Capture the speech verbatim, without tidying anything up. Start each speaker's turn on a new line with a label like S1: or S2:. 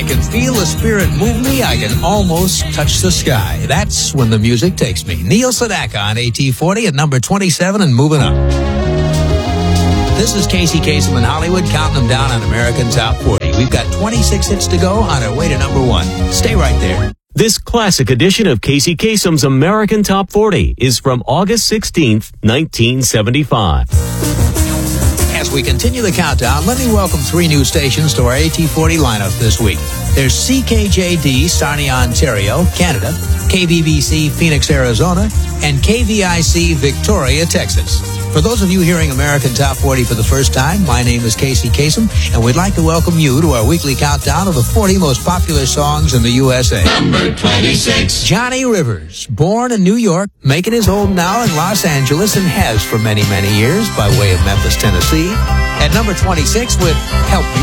S1: can feel the spirit move me. I can almost touch the sky. That's when the music takes me. Neil Sedaka on A T forty at number twenty-seven and moving up. This is Casey Kasem in Hollywood, counting them down on American Top forty. We've got twenty-six hits to go on our way to number one. Stay right there.
S2: This classic edition of Casey Kasem's American Top forty is from August sixteenth, nineteen seventy-five.
S1: As we continue the countdown, let me welcome three new stations to our A T forty lineup this week. There's C K J D, Sarnia, Ontario, Canada, K B B C, Phoenix, Arizona, and K V I C, Victoria, Texas. For those of you hearing American Top forty for the first time, my name is Casey Kasem, and we'd like to welcome you to our weekly countdown of the forty most popular songs in the U S A.
S3: Number twenty-six.
S1: Johnny Rivers, born in New York, making his home now in Los Angeles, and has for many, many years by way of Memphis, Tennessee. At number twenty-six with Help You